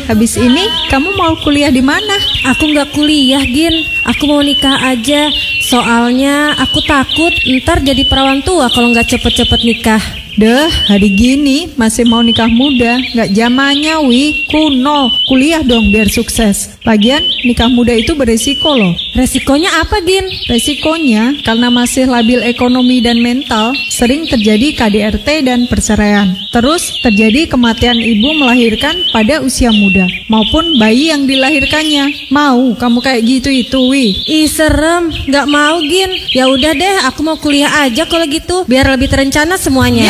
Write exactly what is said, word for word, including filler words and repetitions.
Habis ini kamu mau kuliah di mana? Aku nggak kuliah, Gin. Aku mau nikah aja. Soalnya aku takut ntar jadi perawan tua kalau nggak cepet-cepet nikah. Deh, hari gini masih mau nikah muda, nggak zamannya, wi, kuno. Kuliah dong biar sukses. Lagian nikah muda itu beresiko loh. Resikonya apa, Gin? Resikonya karena masih labil ekonomi dan mental, sering terjadi K D R T dan perceraian. Terus terjadi kematian ibu melahirkan pada usia muda, maupun bayi yang dilahirkannya. Mau kamu kayak gitu itu, wi? Ih, serem. Nggak mau, Gin. Ya udah deh, aku mau kuliah aja kalau gitu, biar lebih terencana semuanya.